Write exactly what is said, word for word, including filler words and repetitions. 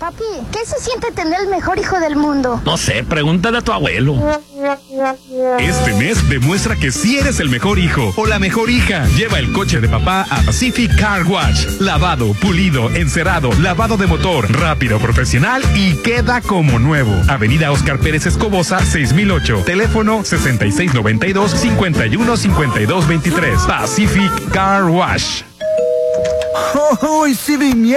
Papi, ¿qué se siente tener el mejor hijo del mundo? No sé, pregúntale a tu abuelo. Este mes demuestra que sí eres el mejor hijo o la mejor hija. Lleva el coche de papá a Pacific Car Wash. Lavado, pulido, encerado, lavado de motor, rápido, profesional y queda como nuevo. Avenida Oscar Pérez Escobosa, seis mil ocho. Teléfono sesenta y seis noventa y dos, cincuenta y uno cincuenta y dos veintitrés. Pacific Car Wash. ¡Oh, sí,